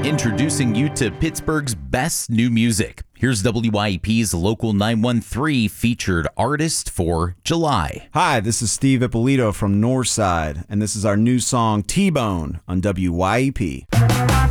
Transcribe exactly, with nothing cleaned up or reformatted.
Introducing you to Pittsburgh's best new music. Here's W Y E P's Local nine one three featured artist for July. Hi, this is Steve Ippolito from Northside, and this is our new song T-Bone on W Y E P.